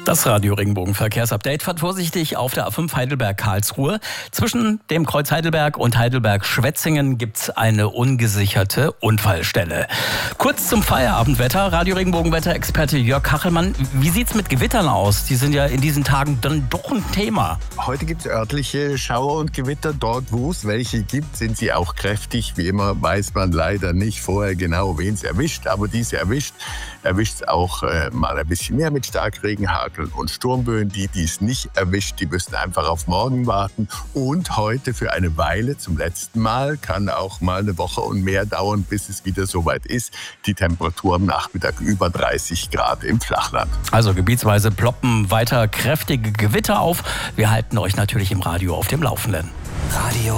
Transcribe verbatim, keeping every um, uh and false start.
Das Radio Regenbogen Verkehrsupdate fährt vorsichtig auf der A fünf Heidelberg-Karlsruhe. Zwischen dem Kreuz Heidelberg und Heidelberg-Schwetzingen gibt's eine ungesicherte Unfallstelle. Kurz zum Feierabendwetter. Radio Regenbogen-Wetterexperte Jörg Kachelmann. Wie sieht's mit Gewittern aus? Die sind ja in diesen Tagen dann doch ein Thema. Heute gibt es örtliche Schauer und Gewitter. Dort, wo es welche gibt, sind sie auch kräftig. Wie immer weiß man leider nicht vorher genau, wen es erwischt. Aber diese erwischt, erwischt es auch äh, mal ein bisschen mehr mit Starkregen, Hagel und Sturmböen. Die, die es nicht erwischt, die müssen einfach auf morgen warten. Und heute für eine Weile zum letzten Mal, kann auch mal eine Woche und mehr dauern, bis es wieder soweit ist. Die Temperatur am Nachmittag über dreißig Grad im Flachland. Also gebietsweise ploppen weiter kräftige Gewitter auf. Wir halten euch natürlich im Radio auf dem Laufenden. Radio